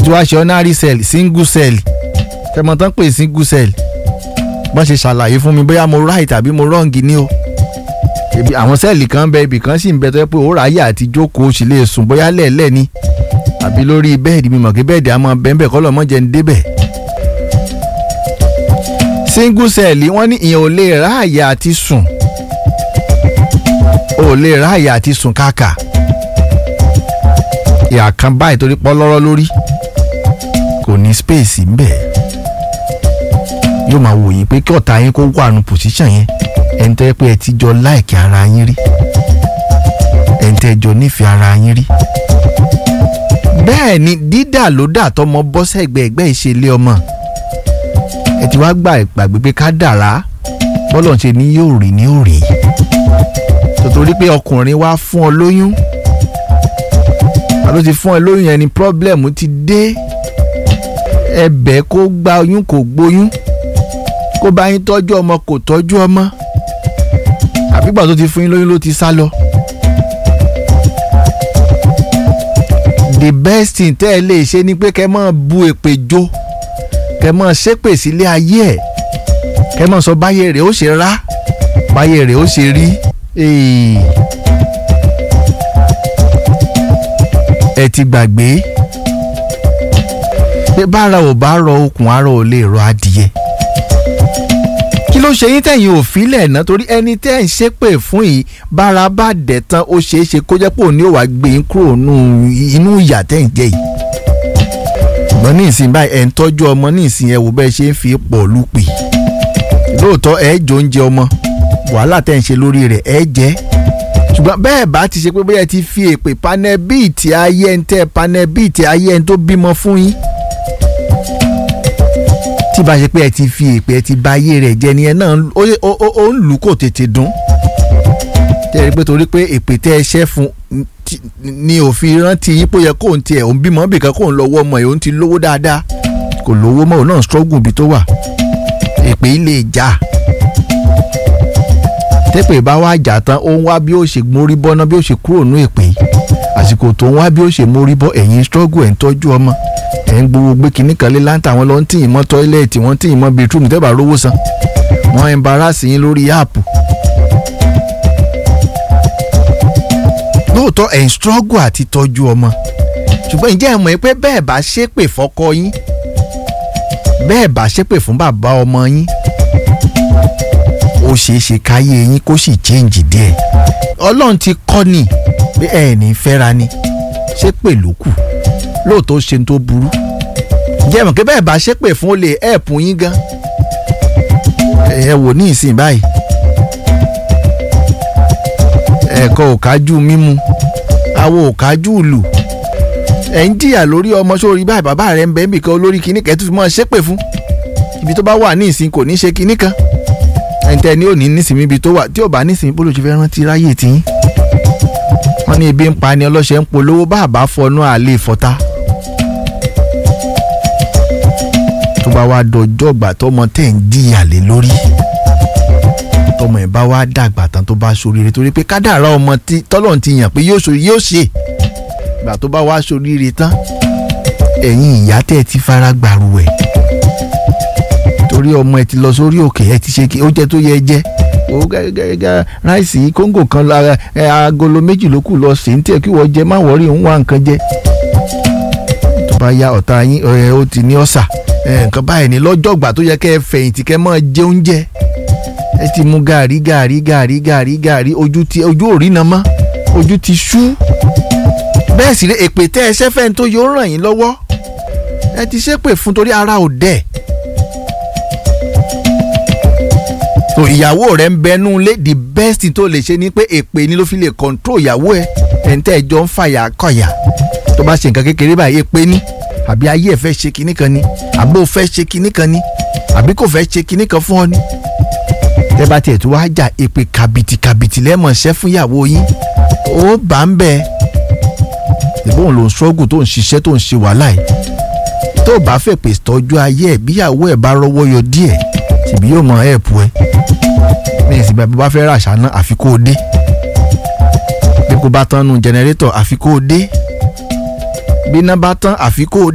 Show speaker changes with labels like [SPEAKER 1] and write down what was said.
[SPEAKER 1] ti wá ṣe ordinary cell single cell tẹmọ tán pè single cell bọ́n ṣe ṣàlàyé fún mi bóyá mo right tàbí mo wrong ni o ibi àwọn sẹ́ẹ̀lì kan bẹ ibì kan sì ń bẹ tó yẹ pé ó ráyè àti jókòó sì lè sùn bóyá lẹ́ẹ̀lẹ́ ni àbí lórí bẹ́ẹ̀dì mi mọ̀ kí bẹ́ẹ̀dì àmọ́ bẹ́ẹ̀ kọ́ lọ́mọ jẹ́ ń débẹ̀. single cell wọ́n ní ìyẹn ò lè ráàyè àti sùn ò lè ráàyè àti sùn kàkà ìyá kan báyìí torí pọ́ lọ́rọ́ lórí kò ní space ń bẹ̀ yóò máa wò yín pé kí ọ̀tá yín kó wà nù position yẹn ẹni tẹ́ pé ẹ ti jọ láìkí ara yín rí ẹni tẹ́ jọ nífẹ̀ẹ́ ara yín rí bẹ́ẹ̀ ni dídà ló dà tọmọ bọ́ sẹ́gbẹ̀ẹ́ ẹgbẹ́ ìṣẹ̀lẹ̀ ọmọ ẹ ti wá gbàgbé pé ká dàrá bọ́lọ̀ ṣe ní yóò rí ní òrì tòtòrí pé ọkùnrin wá fún ọ lóyún àló ti fún ẹ lóyún yẹn ni problem ti dé ẹ̀bẹ̀ kó gba oyún kò gbóyún kó bá yín tọ́jú ọmọ kò tọ́jú ọmọ àbígbà tó ti fún yín lóyún ló ti sá lọ. The best thing tẹ́ ẹ lè ṣe ni pé kẹ́ mọ́ bu èpè jó kẹ́ mọ́ ṣépè sílé ayé ẹ̀ kẹ́ mọ́ sọ báyé rẹ̀ ó ṣe rá báyé rẹ̀ ó ṣe rí. Ẹ ti gbàgbé pé bára ò bá rọ okùn ara ò lè rọ adìyẹ kí ló ṣe yín tẹ̀yìn ò fílẹ̀ ná torí ẹni tẹ́ ẹ̀ ń ṣépè fún yìí bára bá dẹ̀ tán ó ṣeé ṣe kó jẹ́ pé òní ò wá gbé yín kúrò inú ìyà tẹ́ ń jẹ yìí ṣùgbọ́n ní ìsìn báyìí ẹ̀ ń tọ́jú ọmọ ní ìsìn ẹ̀ wò bẹ́ẹ̀ ṣe ń fi pọ̀ lùpì lóòótọ́ ẹ̀ jọ oúnjẹ ọmọ wàhálà tẹ́ ń ṣe lórí rẹ̀ ẹ̀ jẹ́ ṣùgbọ́n bẹ́ẹ̀ bá ti ṣe pé bóyá ti fi èpè panẹ́bíìtì ayé ẹ̀ ń tẹ́ panẹ́bíìtì ayé ẹ̀ ń tó bímọ fún yín tí bá ṣe pé ẹ ti fi èpè ẹ ti bà ayé rẹ̀ jẹ́ ni ẹ náà ó ń lù kò tètè dùn tẹ́lẹ̀ pé torí pé èpè tẹ́ ẹ ṣẹ́ fún ni òfin rántí yín pé ó yẹ kó ń tiẹ̀ òun bímọ bìkan kó ń lọ́wọ́ ọmọ ẹ̀ òun ti lówó dáadáa kò lówó mọ́ òun náà struggle bí tó wà èpè yìí lè jà tẹ́pẹ̀ bá wá jà tán ó ń wá bí ó ṣe mórí bọ́ náà bí ó ṣe kúrò nú èpè yìí àsìkò tó ń wá bí ó ṣe mórí bọ́ ẹ̀yin struggle ẹ̀ ń tọ́jú ọmọ ẹ̀ ń gbowó gbé kinní kan lé láǹtà wọn lọ ń tìyìn mọ́ tọ́ílẹ̀tì wọ́n tìyìn mọ́ bedroom tẹ́bà rówó san wọ́n embarrass yín lórí áàpù. lóòótọ́ ẹ̀ ń struggle àti tọ́jú ọmọ ṣùgbọ́n ǹjẹ́ ẹ mọ̀ pé bẹ́ẹ̀ bá ṣépè fọ́kọ yín bẹ́ẹ̀ bá ṣépè fún bàbá ọmọ yín ó ṣeé ṣe káyé yín kó sì change díẹ̀ ọlọ́run ti kọ́ ni pé ẹ̀ ní fẹ́ra ni ṣépè ló kù lóòótọ́ ṣe tó burú jẹ́ mọ̀ pé bẹ́ẹ̀ bá ṣépè fún ó lè ẹ̀pù yín gan ẹ wò ní ìsìn báyìí ẹ̀kọ́ òkájú mímu àwọ̀ òkájú ìlú ẹ̀ ń jìyà lórí ọmọ sórí báyìí bàbá rẹ̀ ń bẹ níbìkan olórí kinní kẹ́tù fi mọ́ ṣépè fún ibi tó bá wà ní ìsìn kò ní ṣe kinní kan ẹ̀ǹtẹ̀ ni ò ní nísìmí ibi tó wà tí ò bá nísìmí bó ló ṣe fẹ́ rántí ráyè tiyín wọ́n ní ebi ń pa ni ọlọ́ṣẹ́ ń polówó bá àbá fọnú àlè fọ́tá tó bá wá dọjọ́ ìgbà tọmọ tẹ̀ ń jìyà lé lórí tọmọ ẹ̀ bá wá dàgbà tán tó bá ṣoríire torí pé kádàrá ọmọ tọ́lọ́run ti yàn pé yóò ṣe ìgbà tó bá wá ṣoríire tán ẹ̀yin ìyá tẹ́ ẹ ti fara gbàrú ẹ̀ torí ọmọ ẹ ti lọ sórí òkè ẹ ti ṣe kí ó jẹ tó yẹ jẹ ó gẹ́gẹ́ ráìsì kóńgò kan lára agolo méjì ló kù lọ sí ní tiẹ̀ kí wọ́n jẹ má wọ́rí òun wá nǹkan jẹ tó bá yá ọ̀tá yín ó ti ní ọ̀sà nǹkan báyìí ní lọ́jọ́ ìgbà tó yẹ kẹ́ ẹ fẹ̀yìntì kẹ́ mọ́ jẹ oúnjẹ ẹ ti mu gàrí ojú òrí náà mọ́ ojú ti ṣú bẹ́ẹ̀ sì rẹ̀ èpè tẹ́ ẹ ṣẹ́fẹ́ tó yóò ràn yín lọ́wọ́ ẹ ti ṣépè fún torí ara ò dẹ̀. so ìyàwó rẹ̀ ń bẹnu lé the best thing tó lè ṣe ni pé èpè ni ló fi lè control ìyàwó ẹ̀ ẹ̀ǹtẹ́ ẹjọ́ ń fàyà kọ̀yà tó bá ṣe nǹkan kékeré báyìí èpè ni àbí ayé ẹ̀ fẹ́ ṣe kinní kan ni àbí ó fẹ́ ṣe kinní kan ni àbí kò fẹ́ ṣe kinní kan fún ọ ni. tẹ́ bá tiẹ̀ tó wá jà èpè kàbìtì lẹ́mọ̀ ṣẹ́ fún ìyàwó yín ó bá ń bẹ́ẹ̀ ìbọn ló ń struggle tó ń ṣiṣẹ́ tó ń ṣe wàhálà yìí tó bá fẹ́ pè tọ́jú ayé ẹ̀ bíyàwó ẹ̀ bá rọ́wọ́ yọ díẹ̀ tìbí yóò mọ ẹ̀pù ẹ̀ ní ìsìn bá bá fẹ́ ràṣà náà àfi kó o dé bí kò bá tán nu jẹnẹrétọ̀ àfi kó o dé bí iná bá tán àfi kó o dé.